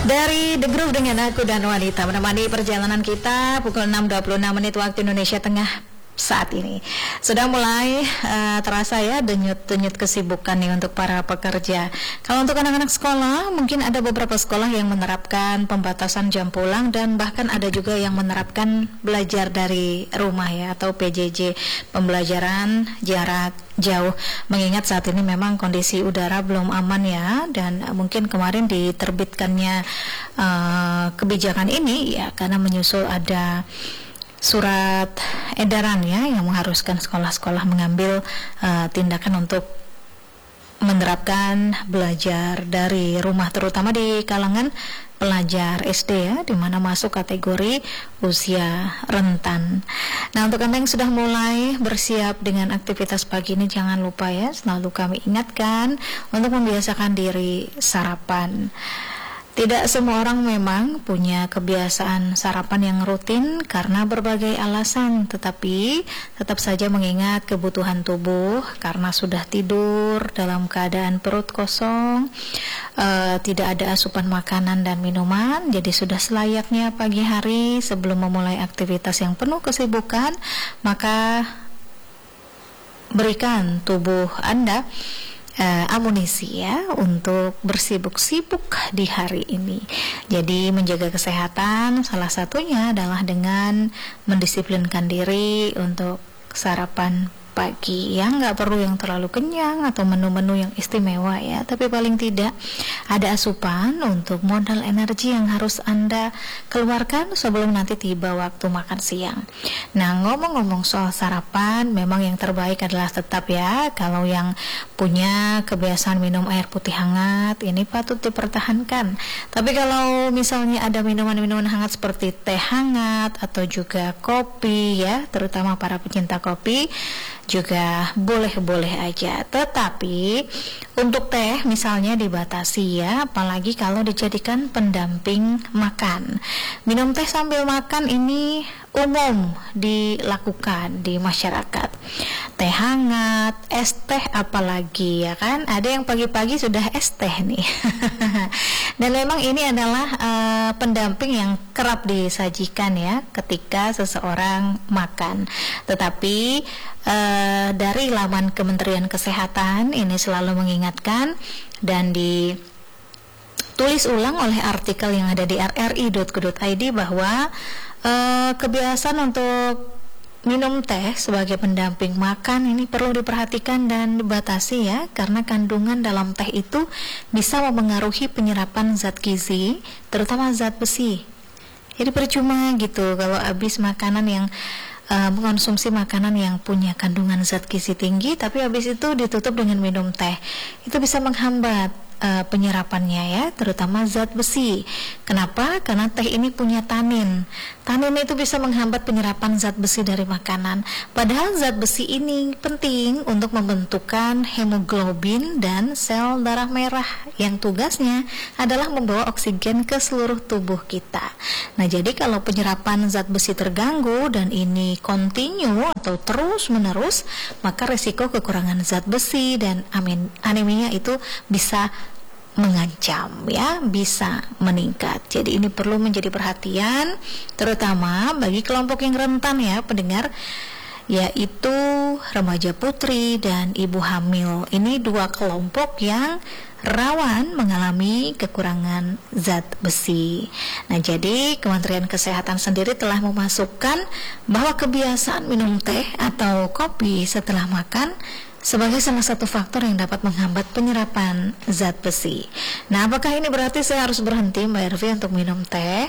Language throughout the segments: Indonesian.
Dari The Groove dengan Aku dan Wanita menemani perjalanan kita pukul 6.26 waktu Indonesia Tengah saat ini. Sudah mulai terasa ya denyut-denyut kesibukan nih untuk para pekerja. Kalau untuk anak-anak sekolah, mungkin ada beberapa sekolah yang menerapkan pembatasan jam pulang dan bahkan ada juga yang menerapkan belajar dari rumah ya, atau PJJ, pembelajaran jarak jauh. Mengingat saat ini memang kondisi udara belum aman ya, dan mungkin kemarin diterbitkannya kebijakan ini ya karena menyusul ada surat edaran ya yang mengharuskan sekolah-sekolah mengambil tindakan untuk menerapkan belajar dari rumah, terutama di kalangan pelajar SD ya, di mana masuk kategori usia rentan. Nah, untuk Anda yang sudah mulai bersiap dengan aktivitas pagi ini, jangan lupa ya, selalu kami ingatkan untuk membiasakan diri sarapan. Tidak semua orang memang punya kebiasaan sarapan yang rutin karena berbagai alasan, tetapi tetap saja mengingat kebutuhan tubuh karena sudah tidur dalam keadaan perut kosong, tidak ada asupan makanan dan minuman, jadi sudah selayaknya pagi hari sebelum memulai aktivitas yang penuh kesibukan, maka berikan tubuh Anda amunisi ya untuk bersibuk-sibuk di hari ini. Jadi menjaga kesehatan salah satunya adalah dengan mendisiplinkan diri untuk sarapan pagi ya, nggak perlu yang terlalu kenyang atau menu-menu yang istimewa ya, tapi paling tidak ada asupan untuk modal energi yang harus Anda keluarkan sebelum nanti tiba waktu makan siang. Nah, ngomong-ngomong soal sarapan, memang yang terbaik adalah tetap ya, kalau yang punya kebiasaan minum air putih hangat, ini patut dipertahankan. Tapi kalau misalnya ada minuman-minuman hangat seperti teh hangat atau juga kopi ya, terutama para pecinta kopi, juga boleh-boleh aja. Tetapi untuk teh misalnya dibatasi ya, apalagi kalau dijadikan pendamping makan. Minum teh sambil makan ini umum dilakukan di masyarakat. Teh hangat, es teh apalagi ya kan, ada yang pagi-pagi sudah es teh nih. Dan memang ini adalah pendamping yang kerap disajikan ya ketika seseorang makan. Tetapi dari laman Kementerian Kesehatan ini selalu mengingatkan dan ditulis ulang oleh artikel yang ada di rri.co.id bahwa kebiasaan untuk minum teh sebagai pendamping makan ini perlu diperhatikan dan dibatasi ya, karena kandungan dalam teh itu bisa mempengaruhi penyerapan zat gizi, terutama zat besi. Jadi percuma gitu kalau habis makanan yang mengkonsumsi makanan yang punya kandungan zat gizi tinggi, tapi habis itu ditutup dengan minum teh. Itu bisa menghambat penyerapannya ya, terutama zat besi. Kenapa? Karena teh ini punya tanin. Tanin itu bisa menghambat penyerapan zat besi dari makanan. Padahal zat besi ini penting untuk membentukkan hemoglobin dan sel darah merah yang tugasnya adalah membawa oksigen ke seluruh tubuh kita. Nah, jadi kalau penyerapan zat besi terganggu dan ini kontinu atau terus-menerus, maka resiko kekurangan zat besi dan anemia itu bisa mengancam ya, bisa meningkat. Jadi ini perlu menjadi perhatian terutama bagi kelompok yang rentan ya pendengar, yaitu remaja putri dan ibu hamil. Ini dua kelompok yang rawan mengalami kekurangan zat besi. Nah, jadi Kementerian Kesehatan sendiri telah memasukkan bahwa kebiasaan minum teh atau kopi setelah makan sebagai salah satu faktor yang dapat menghambat penyerapan zat besi. Nah, apakah ini berarti saya harus berhenti Mbak Ervi untuk minum teh?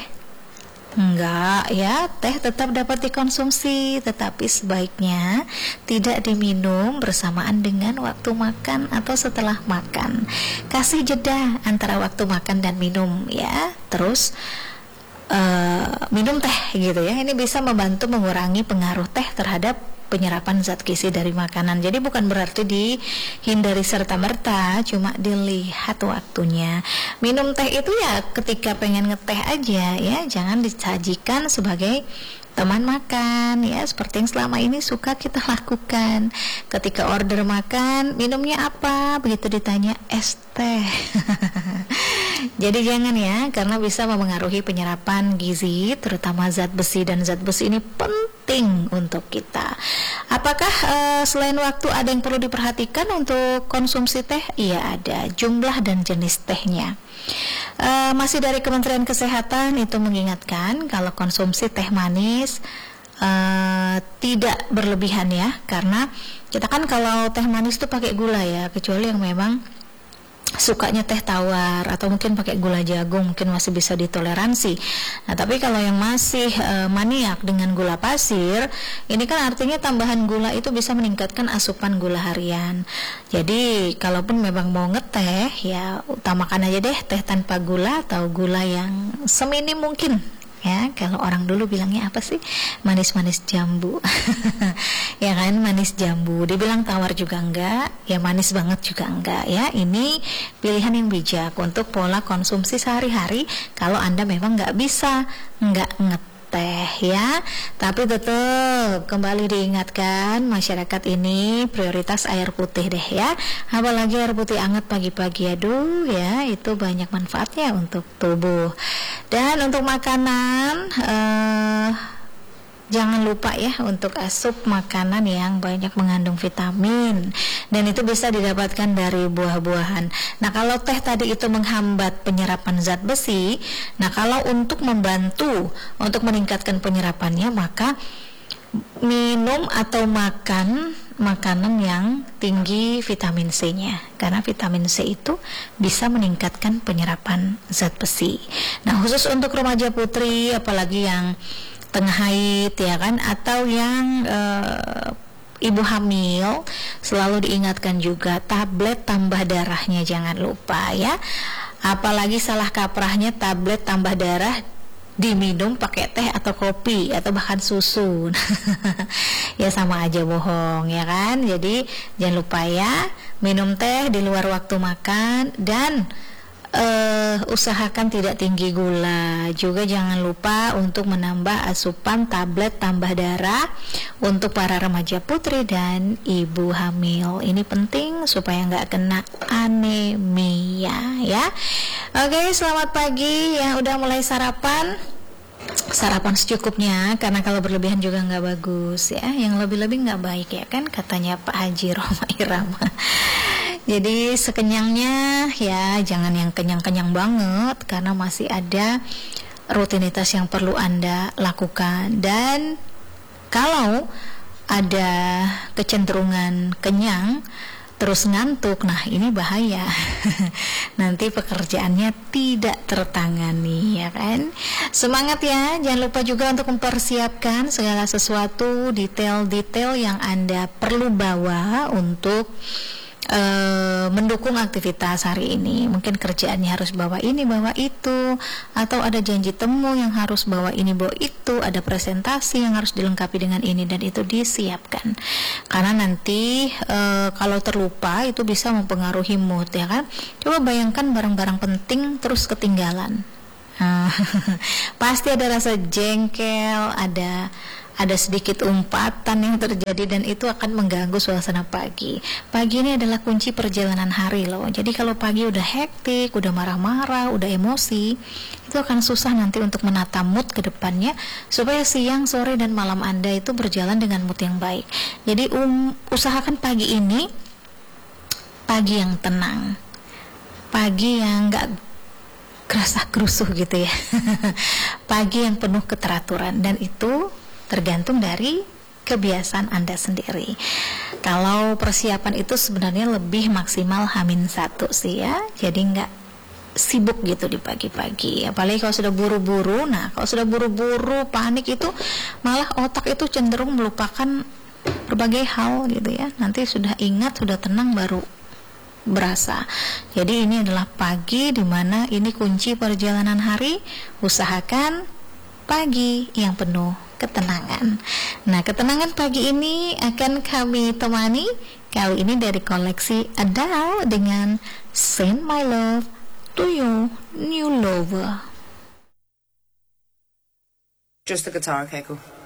Enggak ya, teh tetap dapat dikonsumsi, tetapi sebaiknya tidak diminum bersamaan dengan waktu makan atau setelah makan. Kasih jeda antara waktu makan dan minum ya. Terus minum teh gitu ya. Ini bisa membantu mengurangi pengaruh teh terhadap penyerapan zat gizi dari makanan. Jadi bukan berarti dihindari serta-merta, cuma dilihat waktunya. Minum teh itu ya ketika pengen ngeteh aja ya, jangan disajikan sebagai teman makan ya, seperti yang selama ini suka kita lakukan. Ketika order makan, minumnya apa? Begitu ditanya, es teh. Jadi jangan ya, karena bisa mempengaruhi penyerapan gizi, terutama zat besi, dan zat besi ini penting untuk kita. Apakah selain waktu ada yang perlu diperhatikan untuk konsumsi teh? Iya ada, jumlah dan jenis tehnya. Masih dari Kementerian Kesehatan itu mengingatkan kalau konsumsi teh manis tidak berlebihan ya, karena kita kan kalau teh manis itu pakai gula ya, kecuali yang memang sukanya teh tawar atau mungkin pakai gula jagung, mungkin masih bisa ditoleransi. Nah, tapi kalau yang masih maniak dengan gula pasir, ini kan artinya tambahan gula itu bisa meningkatkan asupan gula harian. Jadi, kalaupun memang mau ngeteh, ya utamakan aja deh teh tanpa gula atau gula yang seminim mungkin. Ya, kalau orang dulu bilangnya apa sih? Manis-manis jambu. Ya kan, manis jambu. Dibilang tawar juga enggak, ya manis banget juga enggak ya. Ini pilihan yang bijak untuk pola konsumsi sehari-hari kalau Anda memang enggak bisa enggak ngeteh ya. Tapi tetap kembali diingatkan masyarakat ini prioritas air putih deh ya. Apalagi air putih hangat pagi-pagi, aduh ya, itu banyak manfaatnya untuk tubuh. Dan untuk makanan, jangan lupa ya untuk asup makanan yang banyak mengandung vitamin, dan itu bisa didapatkan dari buah-buahan. Nah, kalau teh tadi itu menghambat penyerapan zat besi, nah kalau untuk membantu untuk meningkatkan penyerapannya, maka minum atau makan makanan yang tinggi vitamin C-nya, karena vitamin C itu bisa meningkatkan penyerapan zat besi. Nah, khusus untuk remaja putri, apalagi yang tengah haid ya kan, atau yang ibu hamil, selalu diingatkan juga tablet tambah darahnya jangan lupa ya. Apalagi salah kaprahnya tablet tambah darah diminum pakai teh atau kopi atau bahkan susu. Ya sama aja bohong ya kan. Jadi jangan lupa ya, minum teh di luar waktu makan, dan usahakan tidak tinggi gula. Juga jangan lupa untuk menambah asupan tablet tambah darah untuk para remaja putri dan ibu hamil. Ini penting supaya nggak kena anemia ya. Oke, selamat pagi yang udah mulai sarapan. Sarapan secukupnya, karena kalau berlebihan juga nggak bagus ya. Yang lebih-lebih nggak baik ya kan, katanya Pak Haji Roma Irama. Jadi sekenyangnya ya, jangan yang kenyang-kenyang banget, karena masih ada rutinitas yang perlu Anda lakukan. Dan kalau ada kecenderungan kenyang terus ngantuk, nah ini bahaya. Nanti pekerjaannya tidak tertangani ya kan. Semangat ya, jangan lupa juga untuk mempersiapkan segala sesuatu, detail-detail yang Anda perlu bawa untuk mendukung aktivitas hari ini. Mungkin kerjaannya harus bawa ini, bawa itu, atau ada janji temu yang harus bawa ini, bawa itu, ada presentasi yang harus dilengkapi dengan ini dan itu, disiapkan. Karena nanti kalau terlupa itu bisa mempengaruhi mood ya kan. Coba bayangkan barang-barang penting terus ketinggalan. Pasti ada rasa jengkel, ada sedikit umpatan yang terjadi, dan itu akan mengganggu suasana pagi. Pagi ini adalah kunci perjalanan hari loh. Jadi kalau pagi udah hektik, udah marah-marah, udah emosi, itu akan susah nanti untuk menata mood ke depannya, supaya siang, sore, dan malam Anda itu berjalan dengan mood yang baik. Jadi usahakan pagi ini pagi yang tenang, pagi yang gak gerasah-gerusuh gitu ya. Pagi yang penuh keteraturan, dan itu tergantung dari kebiasaan Anda sendiri. Kalau persiapan itu sebenarnya lebih maksimal H-1 sih ya. Jadi nggak sibuk gitu di pagi-pagi. Apalagi kalau sudah buru-buru. Nah, kalau sudah buru-buru, panik itu malah otak itu cenderung melupakan berbagai hal gitu ya. Nanti sudah ingat, sudah tenang baru berasa. Jadi ini adalah pagi dimana ini kunci perjalanan hari. Usahakan pagi yang penuh ketenangan. Nah, ketenangan pagi ini akan kami temani kali ini dari koleksi Adele dengan Send My Love to Your New Lover. Just the guitar, okay, cool.